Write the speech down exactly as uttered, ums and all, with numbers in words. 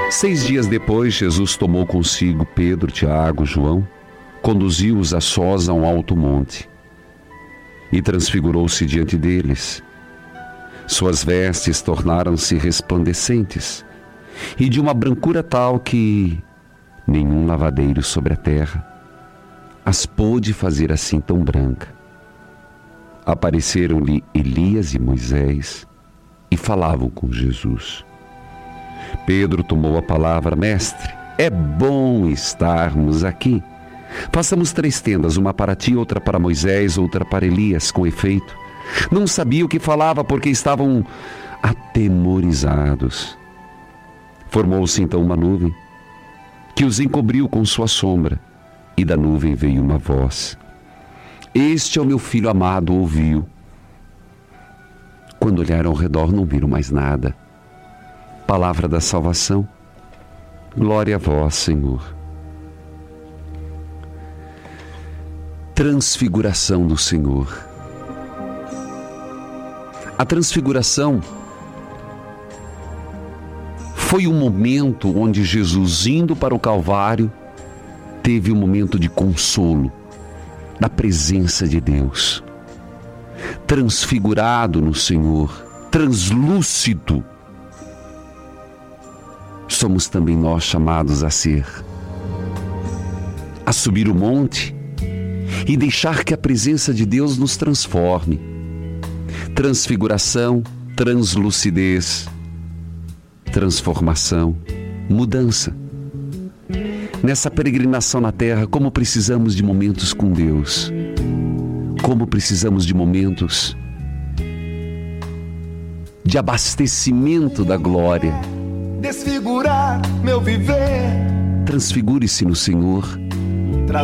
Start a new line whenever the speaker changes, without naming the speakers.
Seis dias depois, Jesus tomou consigo Pedro, Tiago, João, conduziu-os a sós a um alto monte e transfigurou-se diante deles. Suas vestes tornaram-se resplandecentes e de uma brancura tal que nenhum lavadeiro sobre a terra as pôde fazer assim tão branca. Apareceram-lhe Elias e Moisés e falavam com Jesus. Pedro tomou a palavra: Mestre, é bom estarmos aqui. Façamos três tendas, uma para ti, outra para Moisés, outra para Elias. Com efeito, não sabia o que falava porque estavam atemorizados. Formou-se então uma nuvem que os encobriu com sua sombra, e da nuvem veio uma voz: Este é o meu filho amado, ouviu. Quando olharam ao redor, não viram mais nada. Palavra da salvação. Glória a vós, Senhor. Transfiguração do Senhor. A transfiguração foi um momento onde Jesus, indo para o Calvário, teve um momento de consolo, da presença de Deus. Transfigurado no Senhor, translúcido, somos também nós chamados a ser, a subir o monte e deixar que a presença de Deus nos transforme. Transfiguração, translucidez, transformação, mudança. Nessa peregrinação na terra, como precisamos de momentos com Deus, como precisamos de momentos de abastecimento da glória.
Desfigurar meu viver.
Transfigure-se no Senhor